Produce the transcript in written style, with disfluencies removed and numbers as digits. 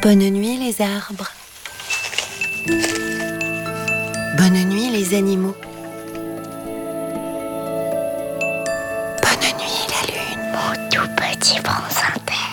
Bonne nuit les arbres. Bonne nuit les animaux. Bonne nuit la lune. Mon tout petit bronze en terre.